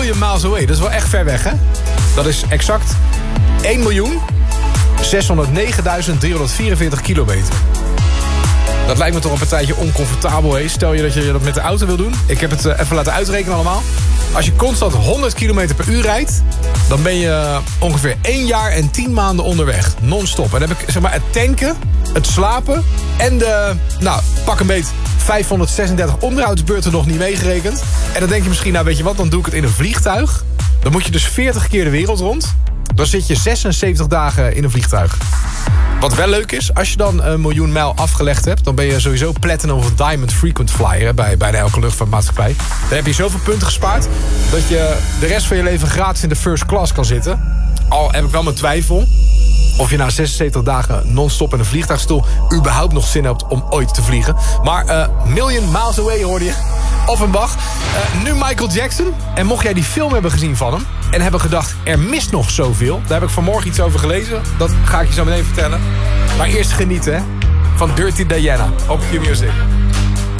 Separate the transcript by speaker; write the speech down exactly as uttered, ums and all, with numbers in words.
Speaker 1: million miles away. Dat is wel echt ver weg, hè? Dat is exact één miljoen zeshonderdnegenduizend driehonderdvierenveertig kilometer. Dat lijkt me toch een partijtje oncomfortabel. Hè? Stel je dat je dat met de auto wil doen. Ik heb het uh, even laten uitrekenen allemaal. Als je constant honderd kilometer per uur rijdt, dan ben je ongeveer één jaar en tien maanden onderweg. Non-stop. En dan heb ik zeg maar het tanken, het slapen en de, nou, pak een beet vijfhonderdzesendertig onderhoudsbeurten nog niet meegerekend. En dan denk je misschien, nou weet je wat, dan doe ik het in een vliegtuig. Dan moet je dus veertig keer de wereld rond. Dan zit je zesenzeventig dagen in een vliegtuig. Wat wel leuk is, als je dan een miljoen mijl afgelegd hebt, dan ben je sowieso platinum of diamond frequent flyer bij bijna elke luchtvaartmaatschappij. Dan heb je zoveel punten gespaard dat je de rest van je leven gratis in de first class kan zitten. Al heb ik wel mijn twijfel of je na zesenzeventig dagen non-stop in een vliegtuigstoel überhaupt nog zin hebt om ooit te vliegen. Maar uh, Million Miles Away hoorde je. Offenbach. Uh, nu Michael Jackson. En mocht jij die film hebben gezien van hem en hebben gedacht, er mist nog zoveel. Daar heb ik vanmorgen iets over gelezen. Dat ga ik je zo meteen vertellen. Maar eerst genieten, hè, van Dirty Diana op Q-Music.